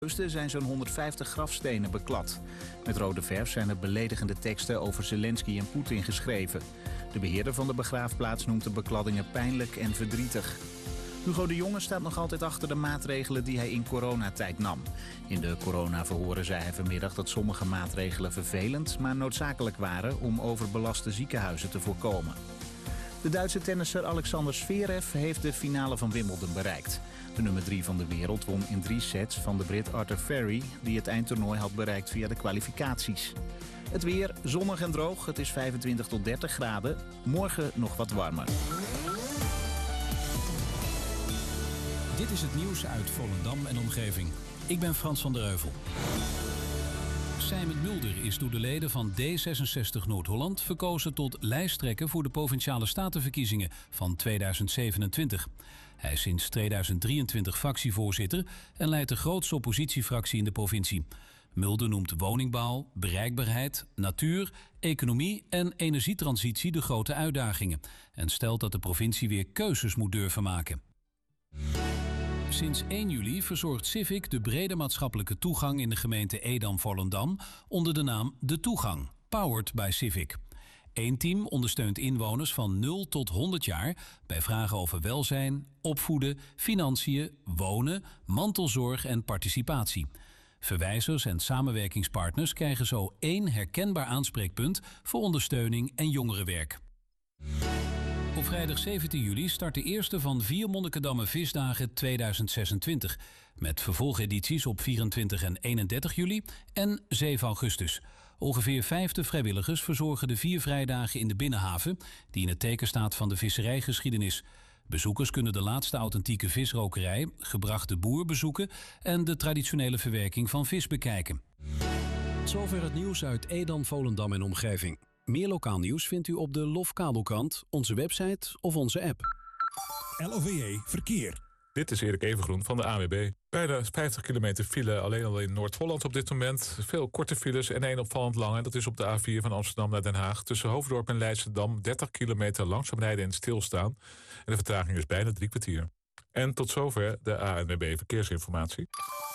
Oosten zijn zo'n 150 grafstenen beklad. Met rode verf zijn er beledigende teksten over Zelensky en Poetin geschreven. De beheerder van de begraafplaats noemt de bekladdingen pijnlijk en verdrietig. Hugo de Jonge staat nog altijd achter de maatregelen die hij in coronatijd nam. In de coronaverhoren zei hij vanmiddag dat sommige maatregelen vervelend, maar noodzakelijk waren om overbelaste ziekenhuizen te voorkomen. De Duitse tennisser Alexander Zverev heeft de finale van Wimbledon bereikt. De nummer 3 van de wereld won in 3 sets van de Brit Arthur Ferry, die het eindtoernooi had bereikt via de kwalificaties. Het weer zonnig en droog, het is 25 tot 30 graden. Morgen nog wat warmer. Dit is het nieuws uit Volendam en omgeving. Ik ben Frans van der Heuvel. Simon Mulder is door de leden van D66 Noord-Holland verkozen tot lijsttrekker voor de Provinciale Statenverkiezingen van 2027. Hij is sinds 2023 fractievoorzitter en leidt de grootste oppositiefractie in de provincie. Mulder noemt woningbouw, bereikbaarheid, natuur, economie en energietransitie de grote uitdagingen. En stelt dat de provincie weer keuzes moet durven maken. Sinds 1 juli verzorgt Civic de brede maatschappelijke toegang in de gemeente Edam-Volendam onder de naam De Toegang, powered by Civic. 1 team ondersteunt inwoners van 0 tot 100 jaar bij vragen over welzijn, opvoeden, financiën, wonen, mantelzorg en participatie. Verwijzers en samenwerkingspartners krijgen zo 1 herkenbaar aanspreekpunt voor ondersteuning en jongerenwerk. Op vrijdag 17 juli start de eerste van 4 Monnikendamme Visdagen 2026. Met vervolgedities op 24 en 31 juli en 7 augustus. Ongeveer 50 vrijwilligers verzorgen de 4 vrijdagen in de Binnenhaven, die in het teken staat van de visserijgeschiedenis. Bezoekers kunnen de laatste authentieke visrokerij, gebrachte boer bezoeken en de traditionele verwerking van vis bekijken. Zover het nieuws uit Edam, Volendam en omgeving. Meer lokaal nieuws vindt u op de LOF Kabelkrant, onze website of onze app. LOVE Verkeer. Dit is Erik Evengroen van de ANWB. Bijna 50 kilometer file alleen al in Noord-Holland op dit moment. Veel korte files en 1 opvallend lange. Dat is op de A4 van Amsterdam naar Den Haag. Tussen Hoofddorp en Leidschendam 30 kilometer langzaam rijden en stilstaan. En de vertraging is bijna 3 kwartier. En tot zover de ANWB Verkeersinformatie.